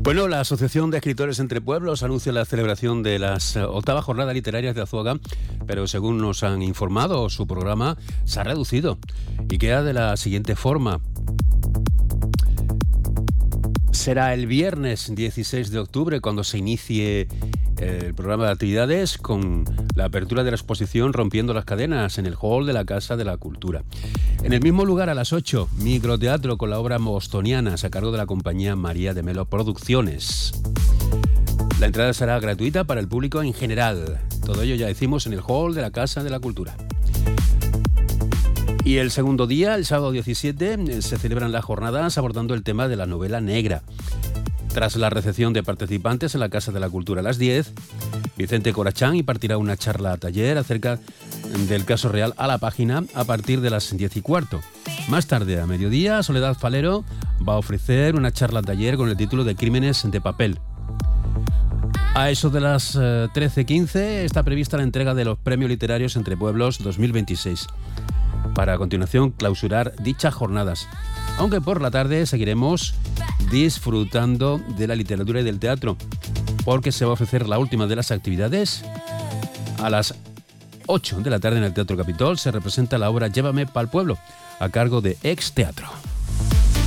Bueno, la Asociación de Escritores Entre Pueblos anuncia la celebración de las 8ª Jornadas Literarias de Azuaga, pero según nos han informado, su programa se ha reducido y queda de la siguiente forma. Será el viernes 16 de octubre cuando se inicie el programa de actividades con la apertura de la exposición Rompiendo las Cadenas en el hall de la Casa de la Cultura. En el mismo lugar, a las 8, microteatro con la obra Bostonianas a cargo de la compañía María de Melo Producciones. La entrada será gratuita para el público en general. Todo ello, ya decimos, en el hall de la Casa de la Cultura. Y el segundo día, el sábado 17, se celebran las jornadas abordando el tema de la novela negra. Tras la recepción de participantes en la Casa de la Cultura a las 10, Vicente Corachán impartirá una charla-taller acerca del caso real A la Página a partir de las 10:15. Más tarde, a mediodía, Soledad Falero va a ofrecer una charla-taller con el título de Crímenes de papel. A eso de las 13:15 está prevista la entrega de los Premios Literarios Entre Pueblos 2026. Para a continuación clausurar dichas jornadas. Aunque por la tarde seguiremos disfrutando de la literatura y del teatro, porque se va a ofrecer la última de las actividades. A las 8 de la tarde en el Teatro Capitol se representa la obra Llévame pa'l pueblo, a cargo de Ex Teatro.